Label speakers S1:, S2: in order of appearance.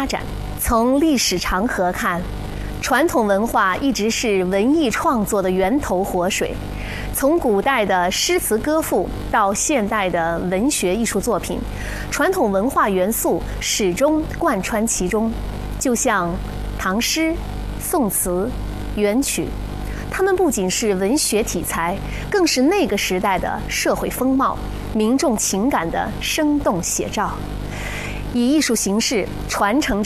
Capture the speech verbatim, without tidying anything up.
S1: 发展。从历史长河看，传统文化一直是文艺创作的源头活水。从古代的诗词歌赋到现代的文学艺术作品，传统文化元素始终贯穿其中。就像唐诗、宋词、元曲，它们不仅是文学题材，更是那个时代的社会风貌、民众情感的生动写照，以艺术形式传承